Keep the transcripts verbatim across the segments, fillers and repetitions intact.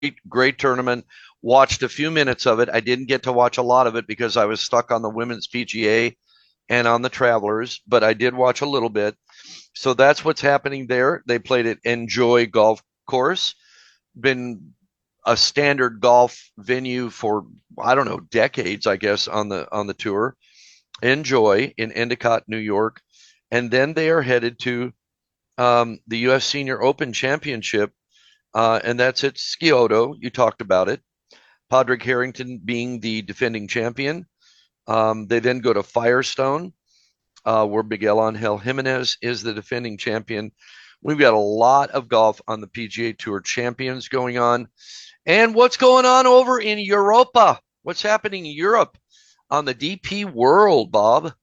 great tournament. Watched a few minutes of it. I didn't get to watch a lot of it because I was stuck on the women's P G A and on the Travelers, but I did watch a little bit. So that's what's happening there. They played at Enjoy Golf Course, been a standard golf venue for I don't know decades, I guess, on the on the tour. Enjoy in Endicott, New York, and then they are headed to um, the U S Senior Open Championship, uh, and that's at Scioto. You talked about it. Padraig Harrington being the defending champion. Um, they then go to Firestone, uh, where Miguel Angel Jimenez is the defending champion. We've got a lot of golf on the P G A Tour Champions going on. And what's going on over in Europa? What's happening in Europe on the D P World, Bob?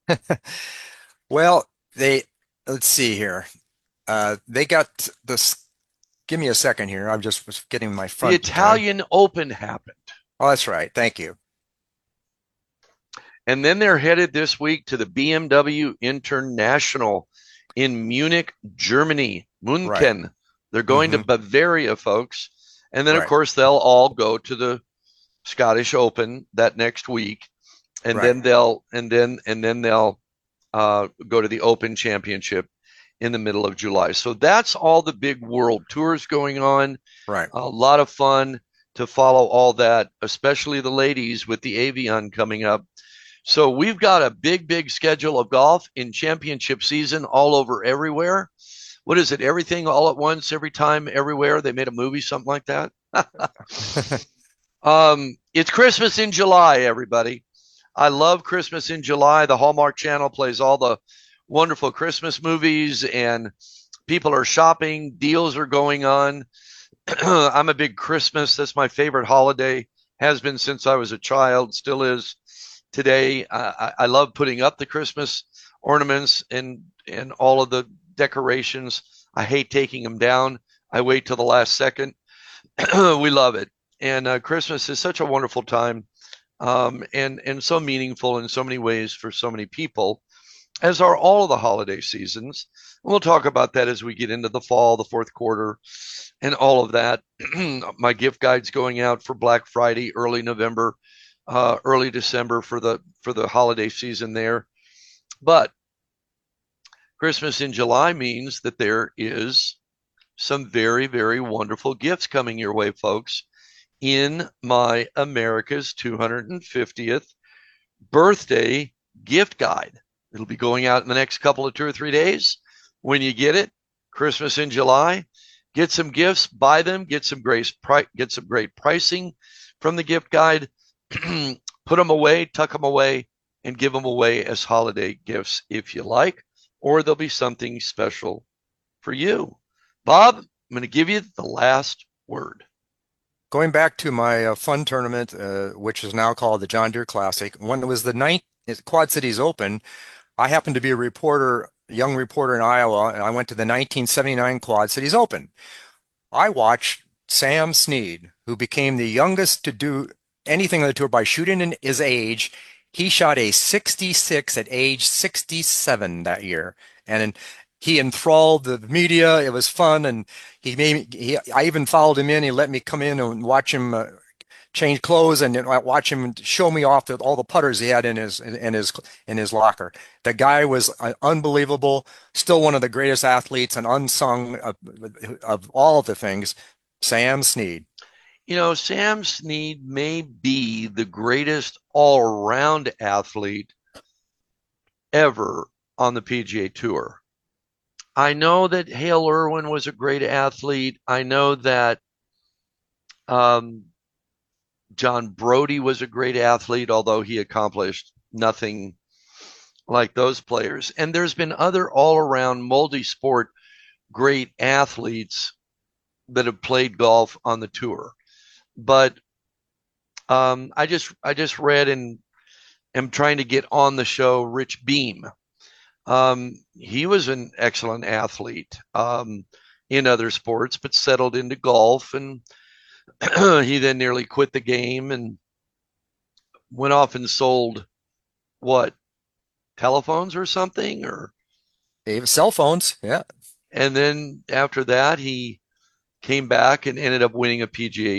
Well, they let's see here. Uh, they got this. Give me a second here. I'm just was getting my The front guy. Italian Open happened. Oh, that's right. Thank you. And then they're headed this week to the B M W International in Munich, Germany, Right. München. They're going to Hmm. Bavaria, folks. And then, of Right. course, they'll all go to the Scottish Open that next week. And Right. then they'll, and then, and then they'll uh, go to the Open Championship in the middle of July. So that's all the big world tours going on. Right. A lot of fun to follow all that, especially the ladies with the Avion coming up. So we've got a big, big schedule of golf in championship season all over everywhere. What is it? Everything all at once, every time, everywhere. They made a movie, something like that. um, it's Christmas in July, everybody. I love Christmas in July. The Hallmark Channel plays all the wonderful Christmas movies, and people are shopping. Deals are going on. I'm a big Christmas. That's my favorite holiday. Has been since I was a child. Still is today. I, I love putting up the Christmas ornaments and and all of the decorations. I hate taking them down. I wait till the last second. We love it, and uh, Christmas is such a wonderful time, um, and and so meaningful in so many ways for so many people, as are all of the holiday seasons. And we'll talk about that as we get into the fall, the fourth quarter, and all of that. My gift guide's going out for Black Friday, early November, uh, early December for the for the holiday season there. But Christmas in July means that there is some very, very wonderful gifts coming your way, folks, in my America's two hundred fiftieth birthday gift guide. It'll be going out in the next couple of two or three days. When you get it, Christmas in July, get some gifts, buy them, get some great get some great pricing from the gift guide, put them away, tuck them away, and give them away as holiday gifts if you like, or there'll be something special for you. Bob, I'm going to give you the last word. Going back to my uh, fun tournament, uh, which is now called the John Deere Classic. When it was the ninth Quad Cities Open, I happened to be a reporter, a young reporter in Iowa, and I went to the nineteen seventy-nine Quad Cities Open. I watched Sam Snead, who became the youngest to do anything on the tour by shooting in his age. He shot a sixty-six at age sixty-seven that year. And he enthralled the media. It was fun. And he made me, he, I even followed him in. He let me come in and watch him uh, change clothes and watch him show me off the, all the putters he had in his in his in his locker. The guy was uh, unbelievable. Still one of the greatest athletes and unsung of, of all of the things. Sam Snead. You know, Sam Snead may be the greatest all around athlete ever on the P G A Tour. I know that Hale Irwin was a great athlete. I know that um, John Brody was a great athlete, although he accomplished nothing like those players. And there's been other all around multi sport great athletes that have played golf on the tour. But um, I just I just read and am trying to get on the show Rich Beam. Um, he was an excellent athlete um, in other sports, but settled into golf, and he then nearly quit the game and went off and sold what telephones or something, or They have cell phones. Yeah. and then after that he came back and ended up winning a P G A